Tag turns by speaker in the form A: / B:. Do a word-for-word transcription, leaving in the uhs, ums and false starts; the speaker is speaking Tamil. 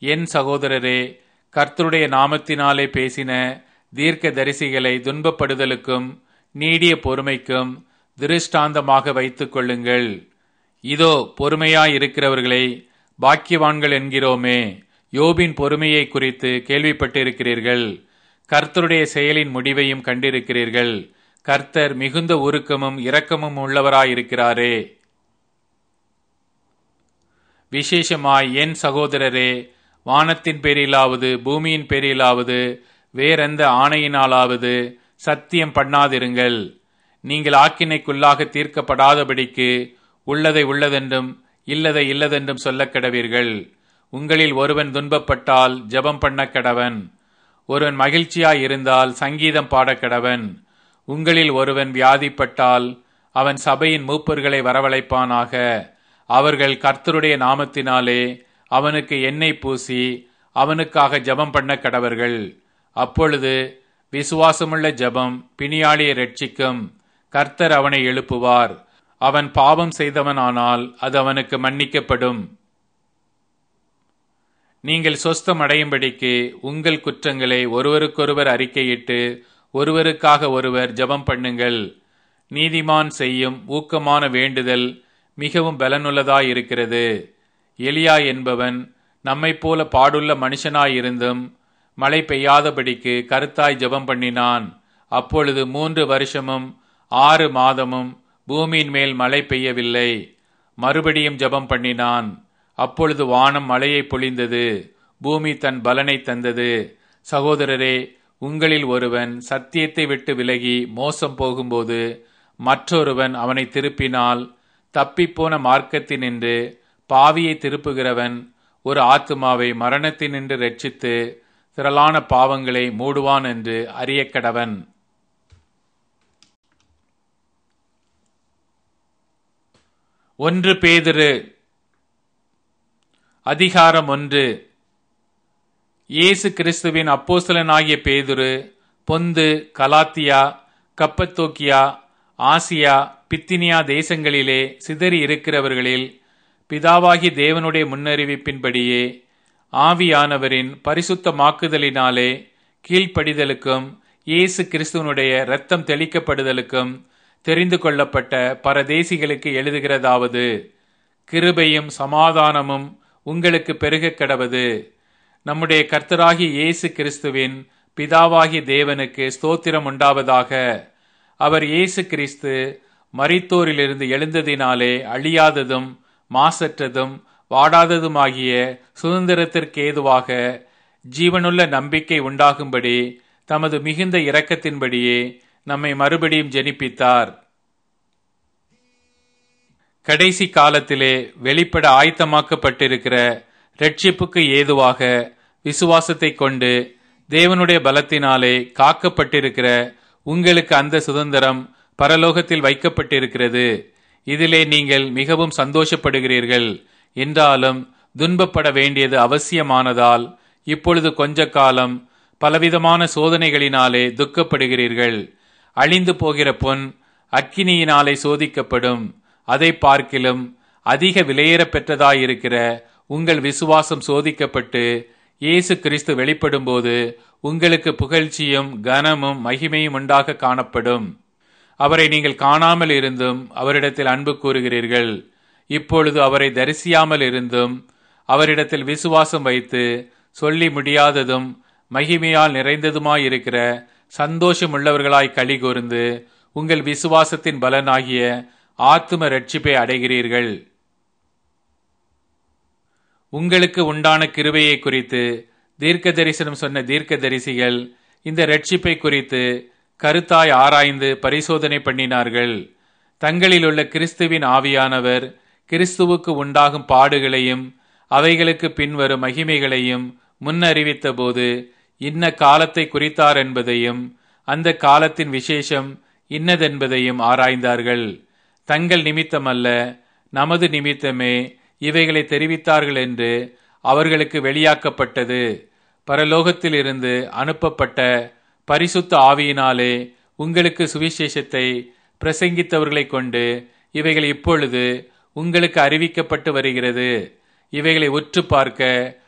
A: என் சகோதரரே, கர்த்தருடைய நாமத்தினாலே பேசின தீர்க்க தரிசிகளை துன்பப்படுதலுக்கும் நீடிய பொறுமைக்கும் திருஷ்டாந்தமாக வைத்துக் கொள்ளுங்கள். இதோ பொறுமையாயிருக்கிறவர்களை பாக்கியவான்கள் என்கிறோமே. யோபின் பொறுமையை குறித்து கேள்விப்பட்டிருக்கிறீர்கள். கர்த்தருடைய செயலின் முடிவையும் கண்டிருக்கிறீர்கள். கர்த்தர் மிகுந்த உருக்கமும் இரக்கமும் உள்ளவராயிருக்கிறாரே. விசேஷமாய் என் சகோதரரே, வானத்தின் பேரிலாவது பூமியின் பேரிலாவது வேறெந்த ஆணையினாலாவது சத்தியம் பண்ணாதிருங்கள். நீங்கள் ஆக்கினைக்குள்ளாக தீர்க்கப்படாதபடிக்கு உள்ளதை உள்ளதென்றும் இல்லதை இல்லதென்றும் சொல்ல கடவீர்கள். உங்களில் ஒருவன் துன்பப்பட்டால் ஜெபம் பண்ண கடவன். ஒருவன் மகிழ்ச்சியாய் இருந்தால் சங்கீதம் பாட கடவன். உங்களில் ஒருவன் வியாதிப்பட்டால் அவன் சபையின் மூப்பர்களை வரவழைப்பானாக. அவர்கள் கர்த்தருடைய நாமத்தினாலே அவனுக்கு எண்ணெய் பூசி அவனுக்காக ஜெபம் பண்ண கடவர்கள். அப்பொழுது விசுவாசமுள்ள ஜெபம் பிணியாளியை ரட்சிக்கும். கர்த்தர் அவனை எழுப்புவார். அவன் பாவம் செய்தவனானால் அது அவனுக்கு மன்னிக்கப்படும். நீங்கள் சொஸ்தம் அடையும்படிக்கு உங்கள் குற்றங்களை ஒருவருக்கொருவர் அறிக்கையிட்டு ஒருவருக்காக ஒருவர் ஜெபம் பண்ணுங்கள். நீதிமான் செய்யும் ஊக்கமான வேண்டுதல் மிகவும் பலனுள்ளதாயிருக்கிறது. எலியா என்பவன் நம்மைப் போல பாடுள்ள மனுஷனாயிருந்தும் மழை பெய்யாதபடிக்கு கருத்தாய் ஜெபம் பண்ணினான். அப்பொழுது மூன்று வருஷமும் ஆறு மாதமும் பூமியின் மேல் மழை பெய்யவில்லை. மறுபடியும் ஜெபம் பண்ணினான். அப்பொழுது வானம் மழையை பொழிந்தது, பூமி தன் பலனை தந்தது. சகோதரரே, உங்களில் ஒருவன் சத்தியத்தை விட்டு விலகி மோசம் போகும்போது மற்றொருவன் அவனை திருப்பினால், தப்பிப்போன மார்க்கத்தினின்று பாவியை திருப்புகிறவன் ஒரு ஆத்துமாவை மரணத்தினின்று ரட்சித்து திரளான பாவங்களை மூடுவான் என்று அறியக்கடவன். ஒன்று பேதுரு அதிகாரம் ஒன்று. இயேசு கிறிஸ்துவின் அப்போஸ்தலனாகிய பேதுரு, பொந்து, கலாத்தியா, கப்பத்தோக்கியா, ஆசியா, பித்தினியா தேசங்களிலே சிதறி இருக்கிறவர்களில் பிதாவாகி தேவனுடைய முன்னறிவிப்பின்படியே ஆவியானவரின் பரிசுத்தமாக்குதலினாலே கீழ்ப்படிதலுக்கும் இயேசு கிறிஸ்துவனுடைய இரத்தம் தெளிக்கப்படுதலுக்கும் தெரிந்து கொள்ளப்பட்ட பரதேசிகளுக்கு எழுதுகிறதாவது, கிருபையும் சமாதானமும் உங்களுக்கு பெருகக் கடவது. நம்முடைய கர்த்தராகிய இயேசு கிறிஸ்துவின் பிதாவாகிய தேவனுக்கு ஸ்தோத்திரம் உண்டாவதாக. அவர் இயேசு கிறிஸ்து மரித்தோரிலிருந்து எழுந்ததினாலே அழியாததும் மாசற்றதும் வாடாததுமாகிய சுதந்திரத்திற்கேதுவாக ஜீவனுள்ள நம்பிக்கை உண்டாகும்படி தமது மிகுந்த இரக்கத்தின்படியே நம்மை மறுபடியும் ஜெனிப்பித்தார். கடைசி காலத்திலே வெளிப்பட ஆயத்தமாக்கப்பட்டிருக்கிற இரட்சிப்புக்கு ஏதுவாக விசுவாசத்தை கொண்டு தேவனுடைய பலத்தினாலே காக்கப்பட்டிருக்கிற உங்களுக்கு அந்த சுதந்திரம் பரலோகத்தில் வைக்கப்பட்டிருக்கிறது. இதிலே நீங்கள் மிகவும் சந்தோஷப்படுகிறீர்கள். என்றாலும் துன்பப்பட வேண்டியது அவசியமானதால் இப்பொழுது கொஞ்ச காலம் பலவிதமான சோதனைகளினாலே துக்கப்படுகிறீர்கள். அழிந்து போகிற பொன் அக்கினியினாலே சோதிக்கப்படும். அதை பார்க்கிலும் அதிக விலையேற பெற்றதாயிருக்கிற உங்கள் விசுவாசம் சோதிக்கப்பட்டு இயேசு கிறிஸ்து வெளிப்படும் போது உங்களுக்கு புகழ்ச்சியும் கனமும் மகிமையும் உண்டாக காணப்படும். அவரை நீங்கள் காணாமல் இருந்தும் அவரிடத்தில் அன்பு கூறுகிறீர்கள். இப்பொழுது அவரை தரிசியாமல் இருந்தும் அவரிடத்தில் விசுவாசம் வைத்து சொல்லி முடியாததும் மகிமையால் நிறைந்ததுமாயிருக்கிற சந்தோஷம் உள்ளவர்களாய் களி கூர்ந்து உங்கள் விசுவாசத்தின் பலனாகிய ஆத்தும ரட்சிப்பை அடைகிறீர்கள். உங்களுக்கு உண்டான கிருபையை குறித்து தீர்க்க தரிசனம் சொன்ன தீர்க்க தரிசிகள் இந்த ரட்சிப்பை குறித்து கருத்தாய் ஆராய்ந்து பரிசோதனை பண்ணினார்கள். தங்களில் உள்ள கிறிஸ்துவின் ஆவியானவர் கிறிஸ்துவுக்கு உண்டாகும் பாடுகளையும் அவைகளுக்கு பின்வரும் மகிமைகளையும் முன்னறிவித்த போது இன்ன காலத்தை குறித்தார் என்பதையும் அந்த காலத்தின் விசேஷம் இன்னதென்பதையும் ஆராய்ந்தார்கள். தங்கள் நிமித்தமல்ல, நமது நிமித்தமே இவைகளை தெரிவித்தார்கள் என்று அவர்களுக்கு வெளியாக்கப்பட்டது. பரலோகத்திலிருந்து அனுப்பப்பட்ட பரிசுத்த ஆவியினாலே உங்களுக்கு சுவிசேஷத்தை பிரசங்கித்தவர்களை கொண்டு இவைகள் இப்பொழுது உங்களுக்கு அறிவிக்கப்பட்டு வருகிறது. இவைகளை உற்று பார்க்க